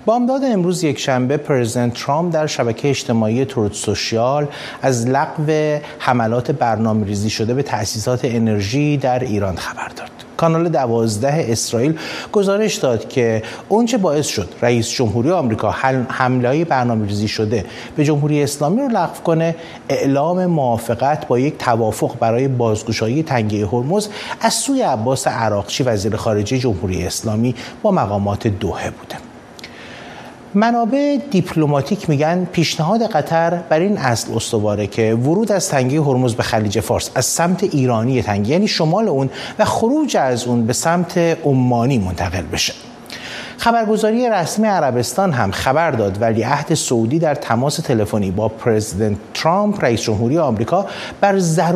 بامداد امروز یکشنبه پرزیدنت ترامپ در شبکه اجتماعی تروت سوشیال از لغو حملات برنامه‌ریزی شده به تأسیسات انرژی در ایران خبر داد. کانال 12 اسرائیل گزارش داد که اونچه باعث شد رئیس جمهوری آمریکا حمله‌های برنامه‌ریزی شده به جمهوری اسلامی رو لغو کنه، اعلام موافقت با یک توافق برای بازگشایی تنگه هرمز از سوی عباس عراقچی وزیر خارجه جمهوری اسلامی با مقامات دوحه بوده. منابع دیپلماتیک میگن پیشنهاد قطر بر این اصل استواره که ورود از تنگه هرمز به خلیج فارس از سمت ایرانی تنگه یعنی شمال اون و خروج از اون به سمت عمانی منتقل بشه. خبرگزاری رسمی عربستان هم خبر داد ولیعهد سعودی در تماس تلفنی با پرزیدنت ترامپ رئیس جمهوری آمریکا بر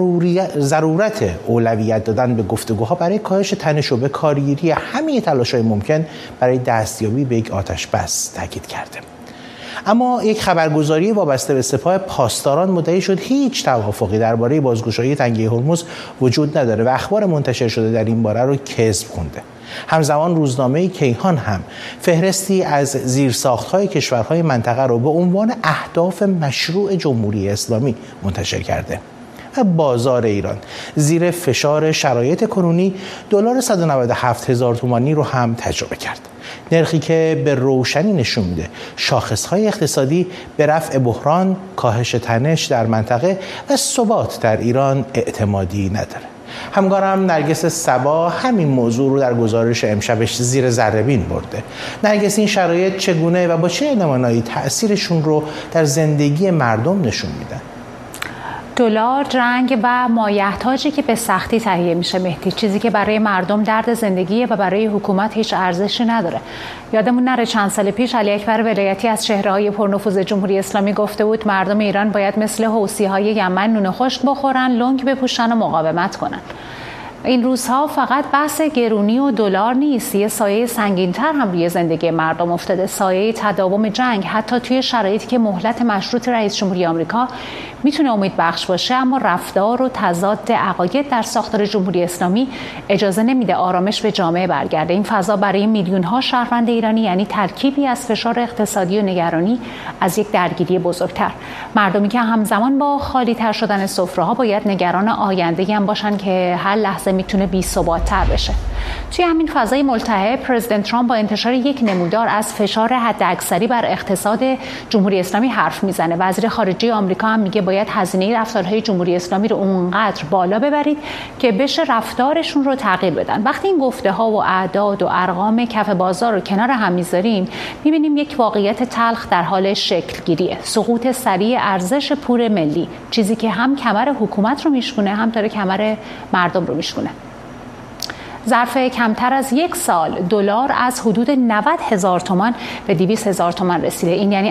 ضرورت اولویت دادن به گفتگوها برای کاهش تنش و به کارگیری همه تلاش‌های ممکن برای دستیابی به یک آتش‌بس تاکید کرده. اما یک خبرگزاری وابسته به سپاه پاسداران مدعی شد هیچ توافقی درباره بازگشایی تنگه هرمز وجود نداره و اخبار منتشر شده در این باره رو کذب خونده. همزمان روزنامه کیهان هم فهرستی از زیرساخت‌های کشورهای منطقه رو به عنوان اهداف مشروع جمهوری اسلامی منتشر کرده. و بازار ایران زیر فشار شرایط کنونی دلار 197,000 تومانی رو هم تجربه کرد. نرخی که به روشنی نشون میده شاخص‌های اقتصادی به رفع بحران، کاهش تنش در منطقه و ثبات در ایران اعتمادی نداره. همکارم نرگس صبا همین موضوع رو در گزارش امشبش زیر ذره‌بین برده. نرگس، این شرایط چگونه و با چه علمانایی تأثیرشون رو در زندگی مردم نشون میدن؟ دلار، رنگ و مایحتاجی که به سختی تهیه میشه مهدی، چیزی که برای مردم درد زندگیه و برای حکومت هیچ ارزشی نداره. یادمون نره چند سال پیش علی اکبر ولایتی از چهره‌های پرنفوذ جمهوری اسلامی گفته بود مردم ایران باید مثل حوثی‌های یمن نون خشک بخورن، لنگ بپوشن و مقاومت کنن. این روزها فقط بحث گرونی و دلار نیست، یه سایه سنگین‌تر هم روی زندگی مردم افتاده، سایه تداوم جنگ. حتی توی شرایطی که مهلت مشروط رئیس جمهوری آمریکا میتونه امیدبخش باشه، اما رفتار و تضاد عقاید در ساختار جمهوری اسلامی اجازه نمیده آرامش به جامعه برگرده. این فضا برای میلیون‌ها شهروند ایرانی یعنی ترکیبی از فشار اقتصادی و نگرانی از یک درگیری بزرگتر. مردمی که همزمان با خالی‌تر شدن سفره‌ها باید نگران آینده‌ای هم باشن که هر لحظه میتونه بی‌ثبات‌تر بشه. توی همین فضای ملتهب پرزیدنت ترامپ با انتشار یک نمودار از فشار حداکثری بر اقتصاد جمهوری اسلامی حرف میزنه. وزیر خارجه آمریکا هم میگه باید هزینه رفتارهای جمهوری اسلامی رو اونقدر بالا ببرید که بشه رفتارشون رو تغییر بدن. وقتی این گفته‌ها و اعداد و ارقام کف بازار رو کنار هم میذاریم، میبینیم یک واقعیت تلخ در حال شکل گیریه. سقوط سریع ارزش پول ملی، چیزی که هم کمر حکومت رو میشکونه هم داره کمر مردم رو میشکونه. ظرف کمتر از یک سال دلار از حدود 90,000 تومان به 200,000 تومان رسیده. این یعنی